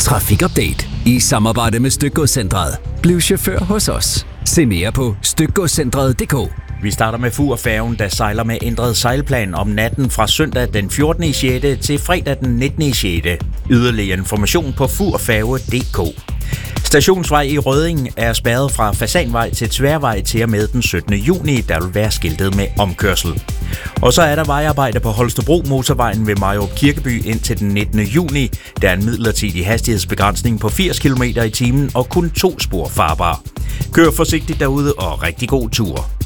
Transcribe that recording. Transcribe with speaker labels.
Speaker 1: Trafikupdate i samarbejde med Stykgodscentret. Bliv chauffør hos os. Se mere på stykgodscentret.dk.
Speaker 2: Vi starter med Fur-færgen, der sejler med ændret sejlplan om natten fra søndag den 14. 6. til fredag den 19. 6. Yderligere information på furfærge.dk. Stationsvej i Rødding er spærret fra Fasanvej til Tværvej til og med den 17. juni, der vil være skiltet med omkørsel. Og så er der vejarbejde på Holstebro motorvejen ved Majrup Kirkeby indtil den 19. juni. Der er en midlertidig hastighedsbegrænsning på 80 km/t og kun 2 spor farbar. Kør forsigtigt derude og rigtig god tur.